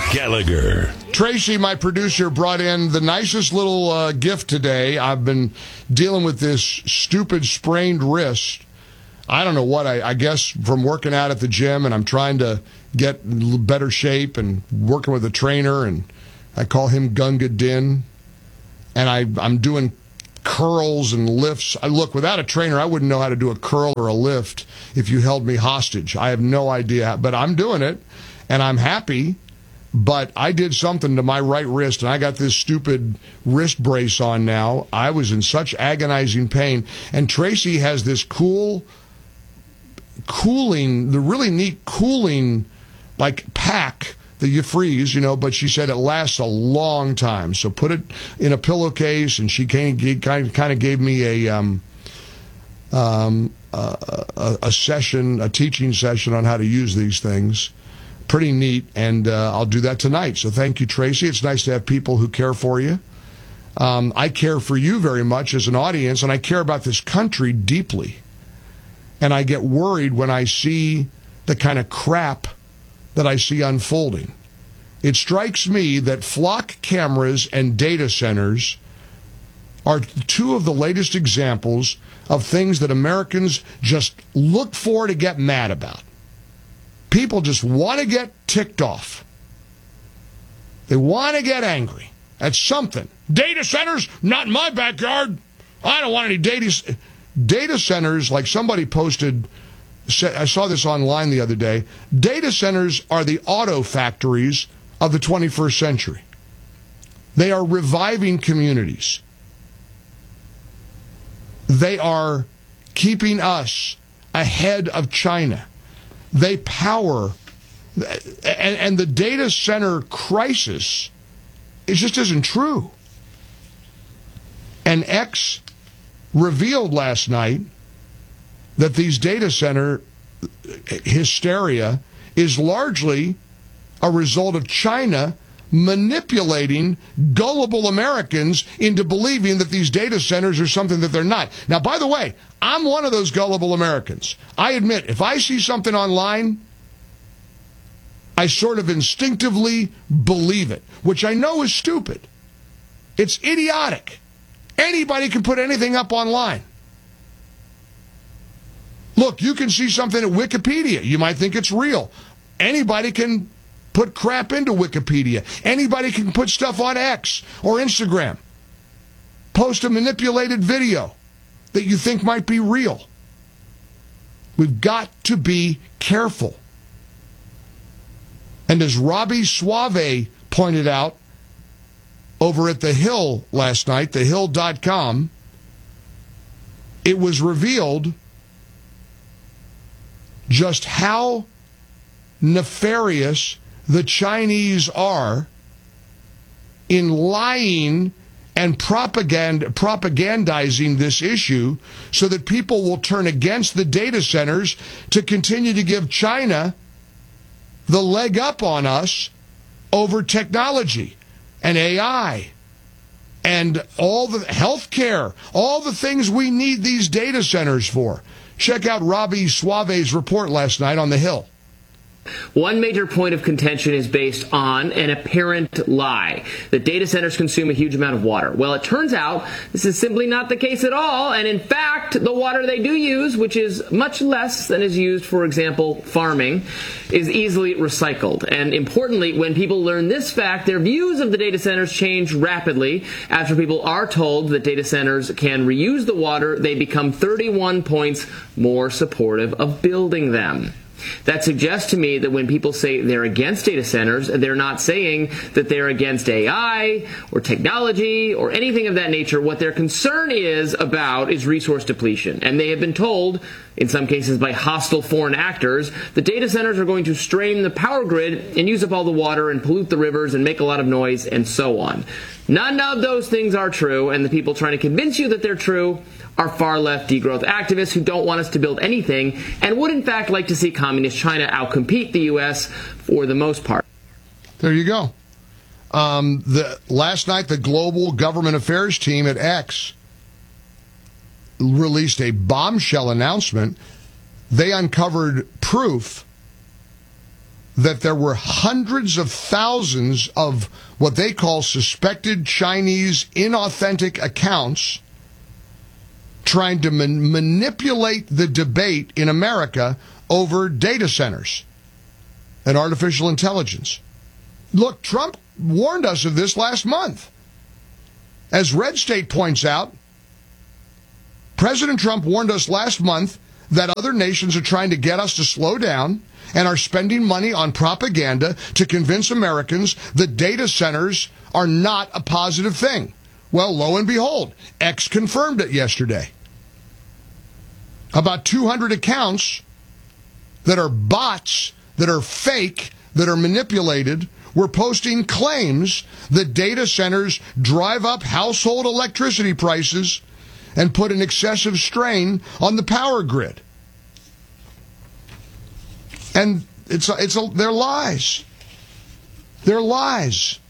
Gallagher. Tracy, my producer, brought in the nicest little gift today. I've been dealing with this stupid sprained wrist. I don't know what, I guess from working out at the gym, and I'm trying to get better shape and working with a trainer, and I call him Gunga Din, and I'm doing curls and lifts. Look, without a trainer, I wouldn't know how to do a curl or a lift if you held me hostage. I have no idea, but I'm doing it, and I'm happy. But I did something to my right wrist, and I got this stupid wrist brace on now. I was in such agonizing pain. And Tracy has this the really neat cooling, like, pack that you freeze, but she said it lasts a long time. So put it in a pillowcase, and she kind of gave me a teaching session on how to use these things. Pretty neat, and I'll do that tonight. So thank you, Tracy. It's nice to have people who care for you. I care for you very much as an audience, and I care about this country deeply. And I get worried when I see the kind of crap that I see unfolding. It strikes me that flock cameras and data centers are two of the latest examples of things that Americans just look for to get mad about. People just want to get ticked off. They want to get angry at something. Data centers, not in my backyard. I don't want any data centers. Like somebody posted, I saw this online the other day. Data centers are the auto factories of the 21st century. They are reviving communities. They are keeping us ahead of China. They power, and the data center crisis, it just isn't true. And X revealed last night that these data center hysteria is largely a result of China manipulating gullible Americans into believing that these data centers are something that they're not. Now, by the way, I'm one of those gullible Americans. I admit, if I see something online, I sort of instinctively believe it, which I know is stupid. It's idiotic. Anybody can put anything up online. Look, you can see something at Wikipedia. You might think it's real. Anybody can put crap into Wikipedia. Anybody can put stuff on X or Instagram. Post a manipulated video that you think might be real. We've got to be careful. And as Robbie Suave pointed out over at The Hill last night, thehill.com, it was revealed just how nefarious the Chinese are in lying and propagandizing this issue so that people will turn against the data centers to continue to give China the leg up on us over technology and AI and all the healthcare, all the things we need these data centers for. Check out Robbie Suave's report last night on The Hill. One major point of contention is based on an apparent lie, that data centers consume a huge amount of water. Well, it turns out this is simply not the case at all, and in fact, the water they do use, which is much less than is used, for example, farming, is easily recycled. And importantly, when people learn this fact, their views of the data centers change rapidly. After people are told that data centers can reuse the water, they become 31 points more supportive of building them. That suggests to me that when people say they're against data centers, they're not saying that they're against AI or technology or anything of that nature. What their concern is about is resource depletion. And they have been told, in some cases by hostile foreign actors, that data centers are going to strain the power grid and use up all the water and pollute the rivers and make a lot of noise and so on. None of those things are true, and the people trying to convince you that they're true are far-left degrowth activists who don't want us to build anything and would in fact like to see communist China outcompete the U.S. for the most part. There you go. Last night, the Global Government Affairs team at X released a bombshell announcement. They uncovered proof that there were hundreds of thousands of what they call suspected Chinese inauthentic accounts trying to manipulate the debate in America over data centers and artificial intelligence. Look, Trump warned us of this last month. As Red State points out, President Trump warned us last month that other nations are trying to get us to slow down and are spending money on propaganda to convince Americans that data centers are not a positive thing. Well, lo and behold, X confirmed it yesterday. About 200 accounts that are bots, that are fake, that are manipulated, were posting claims that data centers drive up household electricity prices and put an excessive strain on the power grid. And they're lies. They're lies.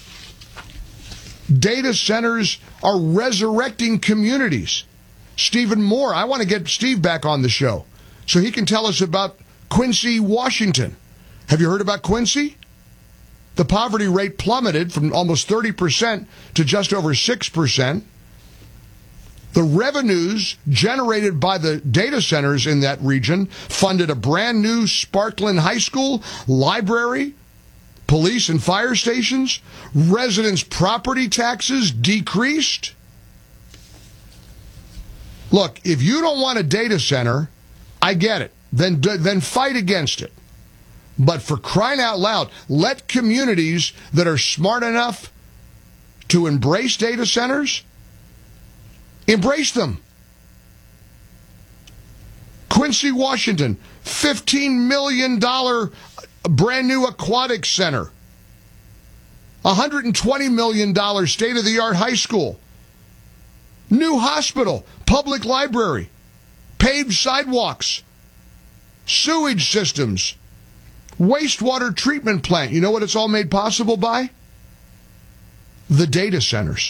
Data centers are resurrecting communities. Stephen Moore, I want to get Steve back on the show so he can tell us about Quincy, Washington. Have you heard about Quincy? The poverty rate plummeted from almost 30% to just over 6%. The revenues generated by the data centers in that region funded a brand new sparkling high school, library, police and fire stations. Residents' property taxes decreased. Look, if you don't want a data center, I get it. Then fight against it. But for crying out loud, let communities that are smart enough to embrace data centers, embrace them. Quincy, Washington, $15 million brand new aquatic center. $120 million state-of-the-art high school. New hospital, public library, paved sidewalks, sewage systems, wastewater treatment plant. You know what it's all made possible by? The data centers.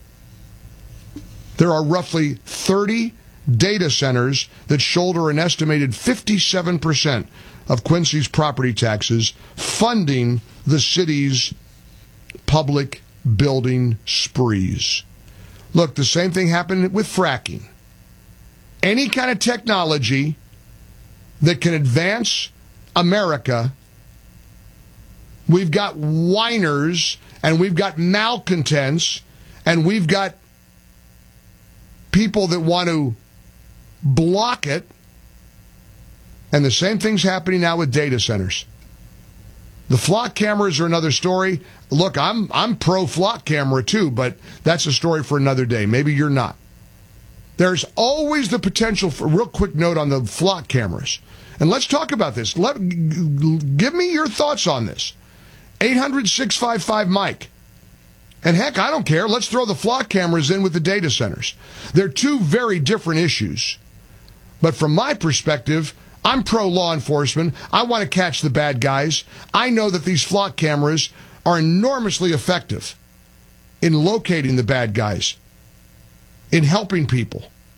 There are roughly 30 data centers that shoulder an estimated 57% of Quincy's property taxes, funding the city's public building sprees. Look, the same thing happened with fracking. Any kind of technology that can advance America, we've got whiners and we've got malcontents and we've got people that want to block it. And the same thing's happening now with data centers. The flock cameras are another story. Look, I'm pro flock camera too, but that's a story for another day. Maybe you're not. There's always the potential for, real quick note on the flock cameras. And let's talk about this. Give me your thoughts on this. 800-655-MIKE. And heck, I don't care. Let's throw the flock cameras in with the data centers. They're two very different issues. But from my perspective, I'm pro-law enforcement. I want to catch the bad guys. I know that these flock cameras are enormously effective in locating the bad guys, in helping people,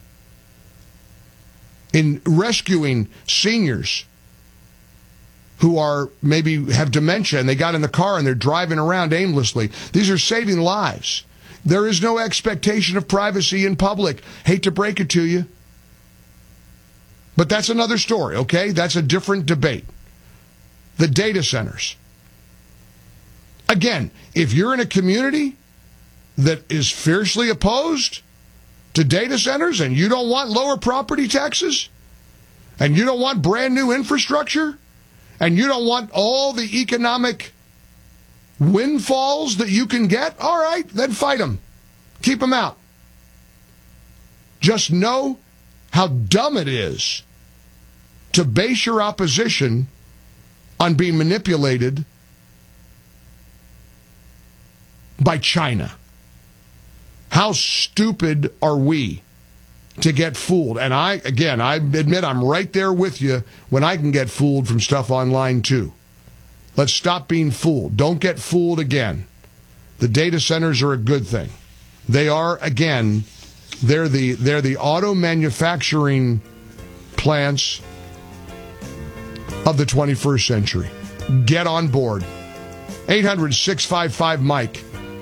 in rescuing seniors who are maybe have dementia and they got in the car and they're driving around aimlessly. These are saving lives. There is no expectation of privacy in public. Hate to break it to you. But that's another story, okay? That's a different debate. The data centers. Again, if you're in a community that is fiercely opposed to data centers and you don't want lower property taxes and you don't want brand new infrastructure and you don't want all the economic windfalls that you can get, all right, then fight them. Keep them out. Just know how dumb it is to base your opposition on being manipulated by China. How stupid are we to get fooled? And I admit I'm right there with you when I can get fooled from stuff online too. Let's stop being fooled. Don't get fooled again. The data centers are a good thing. They are, again, they're the auto manufacturing plants of the 21st century. get on board. 800-655-MIKE.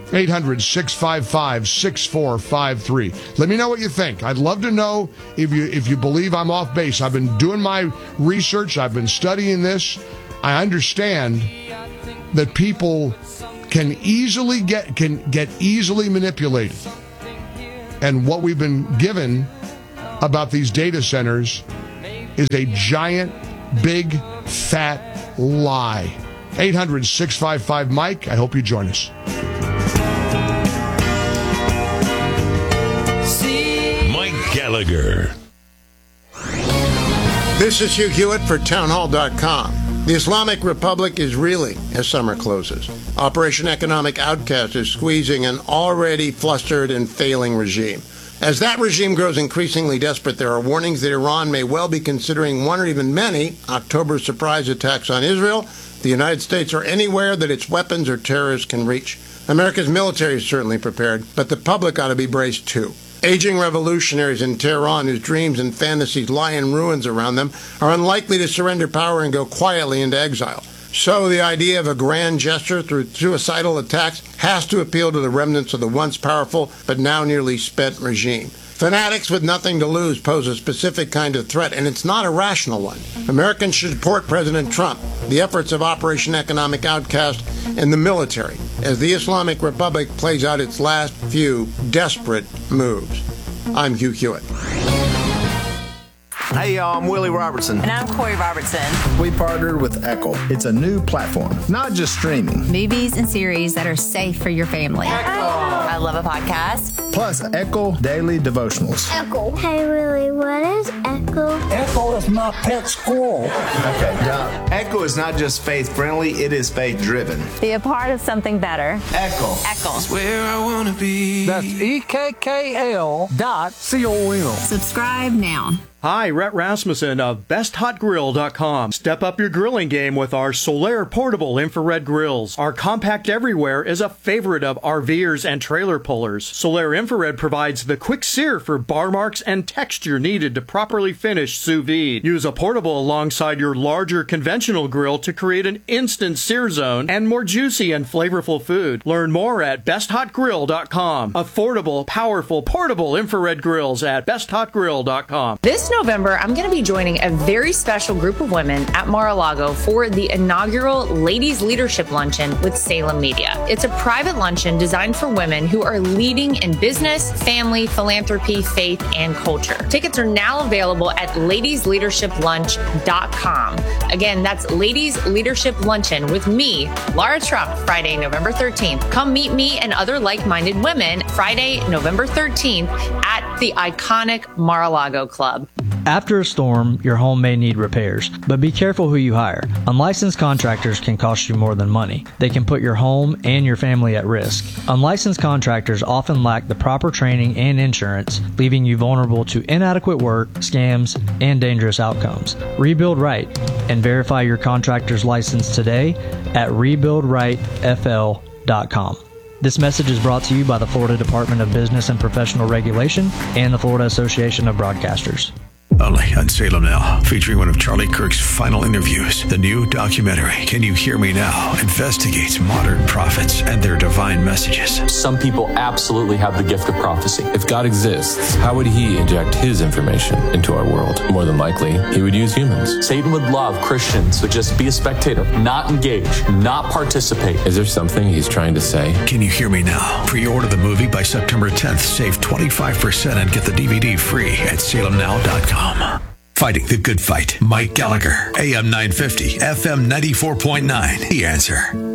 800-655-6453. Let me know what you think. I'd love to know if you believe I'm off base. I've been doing my research. I've been studying this. I understand that people can easily get easily manipulated. And what we've been given about these data centers is a giant, big, fat lie. 800-655-MIKE. I hope you join us. Mike Gallagher. This is Hugh Hewitt for townhall.com. The Islamic Republic is reeling as summer closes. Operation Economic Outcast is squeezing an already flustered and failing regime. As that regime grows increasingly desperate, there are warnings that Iran may well be considering one or even many October surprise attacks on Israel, the United States, or anywhere that its weapons or terrorists can reach. America's military is certainly prepared, but the public ought to be braced too. Aging revolutionaries in Tehran whose dreams and fantasies lie in ruins around them are unlikely to surrender power and go quietly into exile. So the idea of a grand gesture through suicidal attacks has to appeal to the remnants of the once powerful but now nearly spent regime. Fanatics with nothing to lose pose a specific kind of threat, and it's not a rational one. Americans should support President Trump, the efforts of Operation Economic Outcast, and the military as the Islamic Republic plays out its last few desperate moves. I'm Hugh Hewitt. Hey, y'all, I'm Willie Robertson. And I'm Corey Robertson. We partnered with Echo. It's a new platform, not just streaming. Movies and series that are safe for your family. Echo. I love a podcast. Plus, Echo Daily Devotionals. Echo. Hey, Willie, what is Echo? Echo is my pet squirrel. Okay, now, Echo is not just faith-friendly, it is faith-driven. Be a part of something better. Echo. Echo. That's where I want to be. That's EKKL.com. Subscribe now. Hi, Rhett Rasmussen of BestHotGrill.com. Step up your grilling game with our Solaire portable infrared grills. Our compact everywhere is a favorite of RVers and trailer pullers. Solaire infrared provides the quick sear for bar marks and texture needed to properly finish sous vide. Use a portable alongside your larger conventional grill to create an instant sear zone and more juicy and flavorful food. Learn more at BestHotGrill.com. Affordable, powerful, portable infrared grills at BestHotGrill.com. This November, I'm going to be joining a very special group of women at Mar-a-Lago for the inaugural Ladies Leadership Luncheon with Salem Media. It's a private luncheon designed for women who are leading in business, family, philanthropy, faith, and culture. Tickets are now available at ladiesleadershiplunch.com. Again, that's Ladies Leadership Luncheon with me, Laura Trump, Friday, November 13th. Come meet me and other like-minded women Friday, November 13th at the iconic Mar-a-Lago Club. After a storm, your home may need repairs, but be careful who you hire. Unlicensed contractors can cost you more than money. They can put your home and your family at risk. Unlicensed contractors often lack the proper training and insurance, leaving you vulnerable to inadequate work, scams, and dangerous outcomes. Rebuild right and verify your contractor's license today at rebuildrightfl.com. This message is brought to you by the Florida Department of Business and Professional Regulation and the Florida Association of Broadcasters. Only on Salem Now, featuring one of Charlie Kirk's final interviews. The new documentary, Can You Hear Me Now?, investigates modern prophets and their divine messages. Some people absolutely have the gift of prophecy. If God exists, how would he inject his information into our world? More than likely, he would use humans. Satan would love Christians to just be a spectator, not engage, not participate. Is there something he's trying to say? Can You Hear Me Now? Pre-order the movie by September 10th. Save 25% and get the DVD free at salemnow.com. Fighting the good fight. Mike Gallagher, AM 950, FM 94.9. The Answer.